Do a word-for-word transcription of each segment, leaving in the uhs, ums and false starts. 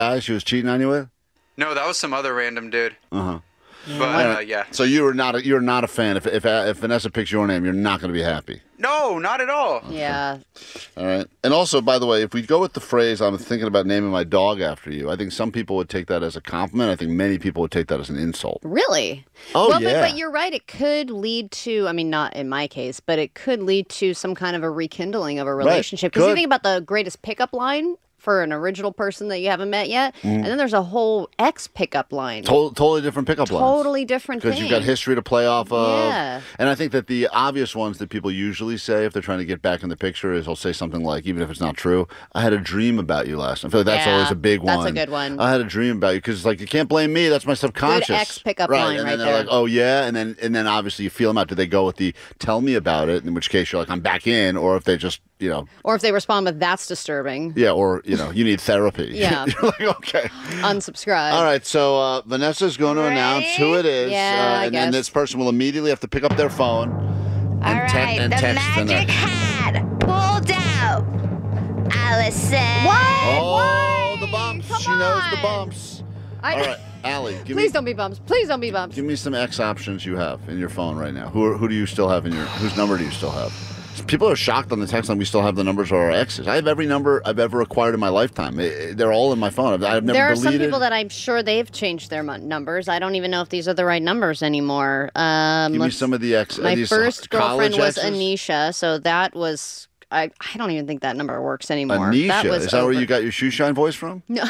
guy she was cheating on you with? No, that was some other random dude. Uh-huh. But, uh, yeah. So you were not a, you're not a fan. If, if if Vanessa picks your name, you're not going to be happy. No, not at all. Yeah. All right. And also, by the way, if we go with the phrase, I'm thinking about naming my dog after you, I think some people would take that as a compliment. I think many people would take that as an insult. Really? Oh, well, yeah. But, but you're right. It could lead to, I mean, not in my case, but it could lead to some kind of a rekindling of a relationship. Because Good. you think about the greatest pickup line for an original person that you haven't met yet, Mm. and then there's a whole ex pickup line. To- totally different pickup lines. Totally different thing. Because you've got history to play off of. Yeah. And I think that the obvious ones that people usually say if they're trying to get back in the picture is they'll say something like, even if it's not true, I had a dream about you last night. I feel like that's Yeah, always a big one. that's a good one. I had a dream about you because it's like, you can't blame me. That's my subconscious. Good ex pickup right. line and right then they're there. like, oh, yeah. And then and then obviously you feel them out. Do they go with the tell me about it, in which case you're like, I'm back in, or if they just, you know. Or if they respond with, that's disturbing. Yeah, or, you know, you need therapy. Yeah. You're like, okay. Unsubscribe. All right, so uh, Vanessa's going to announce who it is. Yeah, uh, I and then guess. this person will immediately have to pick up their phone and, All te- right, and the text the magic next. hat pulled out. Allison. What? Oh, Why? the bumps. Come she knows the on. bumps. I- All right, Allie, give Please me don't be bumps. Please don't be bumps. give me some X options you have in your phone right now. Who are, who do you still have in your whose number do you still have? People are shocked on the text line. We still have the numbers of our exes. I have every number I've ever acquired in my lifetime. It- it- they're all in my phone. I've, I've never There are deleted. some people that I'm sure they've changed their mon- numbers. I don't even know if these are the right numbers anymore. Um, Give me let's- some of the ex. My these first college girlfriend was exes? Anisha, so that was. I, I don't even think that number works anymore. Anisha. That was Is that where over. you got your shoe shine voice from? No.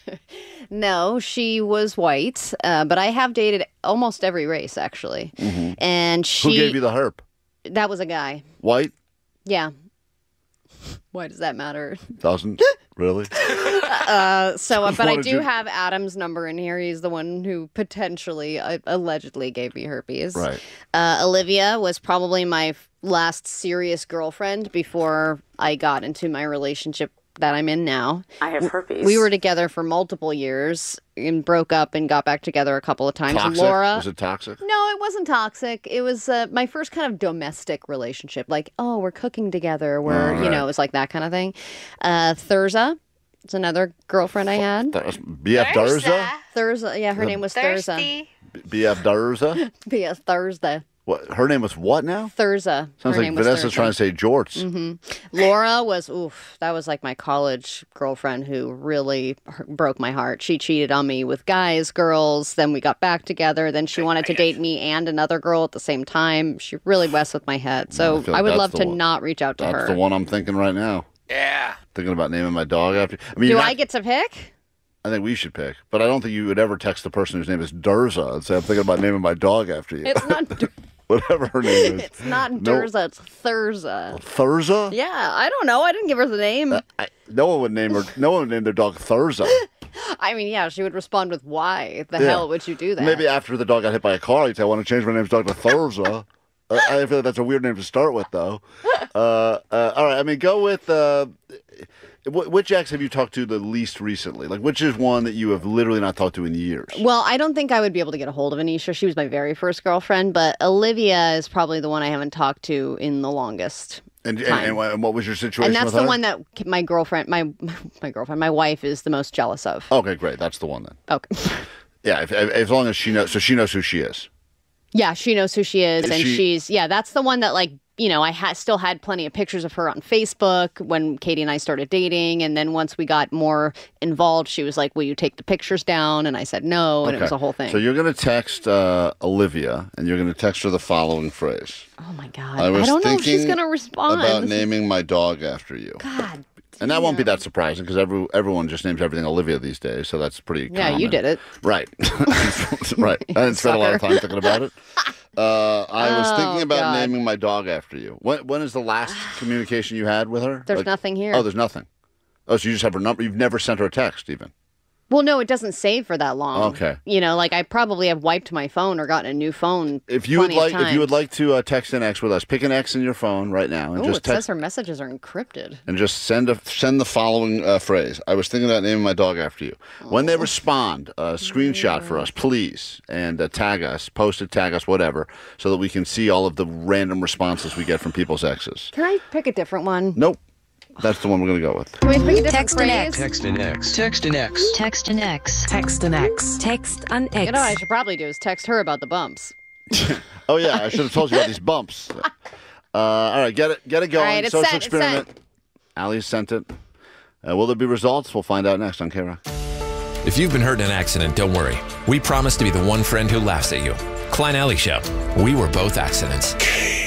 No, she was white, uh, but I have dated almost every race actually. And she Mm-hmm. Who gave you the herp? that was a guy. White? Yeah. Why does that matter? Doesn't really. Uh, so, uh, but I wanted do you- have Adam's number in here. He's the one who potentially, uh, allegedly gave me herpes. Right. Uh, Olivia was probably my f- last serious girlfriend before I got into my relationship that I'm in now. I have herpes. We were together for multiple years and broke up and got back together a couple of times. Toxic? Laura. Was it toxic? No, it wasn't toxic. It was uh, my first kind of domestic relationship. Like, oh, we're cooking together. We're, Oh, you right. know, it was like that kind of thing. Uh, Thurza. It's another girlfriend I had. That was B F Durza? Thurza. Yeah, her name was Thurza. Thirsty. B F Durza? B S Thursday. What? Her name was what now? Thurza. Sounds her like name was Vanessa's Thurza. trying to say jorts. Laura was, oof, that was like my college girlfriend who really h- broke my heart. She cheated on me with guys, girls. Then we got back together. Then she wanted to date me and another girl at the same time. She really messed with my head. So I feel I would that's love the to one. not reach out to That's her. the one I'm thinking right now. Yeah. Thinking about naming my dog after. I mean, Do you're I not- get to pick? I think we should pick, but I don't think you would ever text the person whose name is Durza and say, "I'm thinking about naming my dog after you." It's not. Dur- Whatever her name is. it's not No. Durza. It's Thurza. Thurza? Yeah, I don't know. I didn't give her the name. I, no one would name her. No one would name their dog Thurza. I mean, yeah, she would respond with, "Why the Yeah. hell would you do that?" Maybe after the dog got hit by a car, you'd say, "I want to change my name to Doctor Thurza." uh, I feel like that's a weird name to start with, though. Uh, uh, all right, I mean, go with. Uh, wh- which ex have you talked to the least recently? Like, which is one that you have literally not talked to in years? Well, I don't think I would be able to get a hold of Anisha. She was my very first girlfriend, but Olivia is probably the one I haven't talked to in the longest. And, and, Time. and, wha- and what was your situation And that's with the her? one that my girlfriend, my my girlfriend, my wife is the most jealous of. Okay, great. That's the one then. Okay. Yeah, if, if, as long as she knows, so she knows who she is. Yeah, she knows who she is, Is and she- she's yeah. That's the one that like you know I ha- still had plenty of pictures of her on Facebook when Katie and I started dating, and then once we got more involved, she was like, "Will you take the pictures down?" And I said no, and it was a whole thing. So you're going to text uh, Olivia, and you're going to text her the following phrase. oh my god, I I, was don't know if she's thinking gonna respond. About naming my dog after you. God. And that won't be that surprising because every, everyone just names everything Olivia these days, so that's pretty Yeah, common. you did it. Right. right. I didn't spend a lot of time thinking about it. Uh, I was Oh, thinking about God. naming my dog after you. When, when is the last communication you had with her? There's Like- nothing here. Oh, there's nothing. Oh, so you just have her number. You've never sent her a text even. Well, no, it doesn't save for that long. Okay. You know, like I probably have wiped my phone or gotten a new phone. If you would plenty of like, if you would times. like to uh, text an X with us, pick an X in your phone right now and Oh, just it says text her messages are encrypted. and just send a send the following uh, phrase. I was thinking about naming my dog after you. When they respond, a screenshot for us, please, and uh, tag us, post it, tag us, whatever, so that we can see all of the random responses we get from people's exes. Can I pick a different one? Nope. That's the one we're going to go with. Can we pick a different Text an phrase? X. Text an X. Text an X. Text an X. Text an X. Text an X. You know what I should probably do is text her about the bumps. Oh, yeah, I should have told you about these bumps. Uh, all right, get it get it going. All right, it's Social sent, it's experiment. sent. Allie sent it. Uh, will there be results? We'll find out next on K-Rock. If you've been hurt in an accident, don't worry. We promise to be the one friend who laughs at you. Klein Alley Show. We were both accidents.